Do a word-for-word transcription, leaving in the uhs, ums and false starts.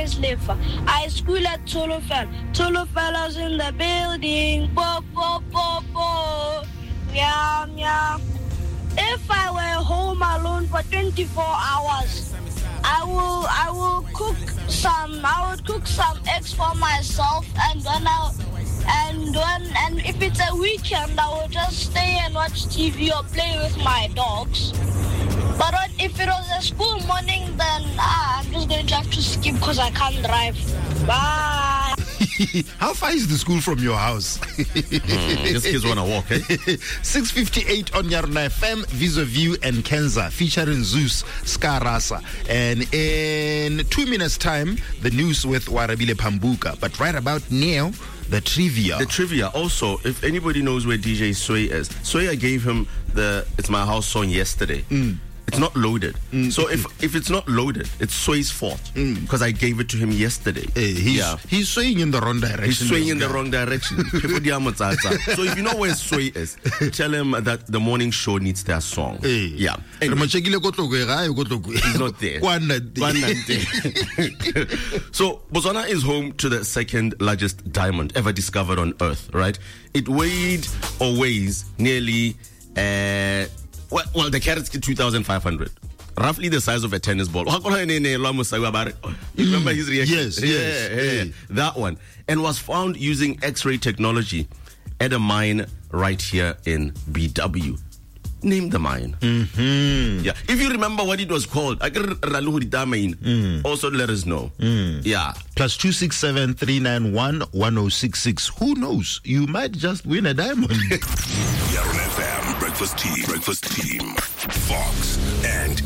Live. I school at Tolofel. Tolofellas in the building. Bo, bo, bo, bo. Yeah, yeah. If I were home alone for twenty-four hours, I will I will cook some I would cook some eggs for myself, and then I and when and if it's a weekend, I will just stay and watch T V or play with my dogs. But if it was a school morning, then ah, I'm just going to have to skip because I can't drive. Bye. How far is the school from your house? mm, these kids want to walk, eh? six fifty-eight on Yarna F M, Vis-a-Vis and Kenza, featuring Zeus Skarasa. And in two minutes' time, the news with Warabile Pambuka. But right about now, the trivia. The trivia. Also, if anybody knows where D J Sway is, Sway, I gave him the It's My House song yesterday. Mm. It's not loaded. Mm. So if if it's not loaded, it's Sway's fault. Because mm. I gave it to him yesterday. Hey, he's, yeah. he's swaying in the wrong direction. He's swaying in guy. the wrong direction. So if you know where Sway is, tell him that the morning show needs their song. Hey. Yeah. Anyway. He's not there. So Botswana is home to the second largest diamond ever discovered on Earth, right? It weighed or weighs nearly... Uh, Well, well, the carats get two thousand five hundred. Roughly the size of a tennis ball. You remember his reaction? Yes, yeah, yes. Yeah, yeah. That one. And was found using X-ray technology at a mine right here in B W. Name the mine. Mm-hmm. Yeah. If you remember what it was called, mm. also let us know. Mm. Yeah. Plus two six seven three nine one one oh six six. Who knows? You might just win a diamond. Yarn F M Breakfast Team, Breakfast Team, Fox and